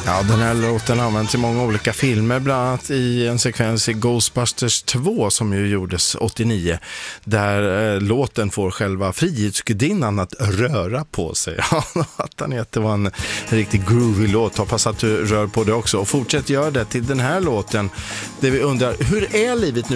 Ja, den här låten används i många olika filmer, bland annat i en sekvens i Ghostbusters 2 som ju gjordes 89, där låten får själva Frihetsgudinnan att röra på sig. Ja, att han heter var en riktigt groovy låt. Hoppas att du rör på det också och fortsätt göra det till den här låten, där vi undrar, hur är livet nu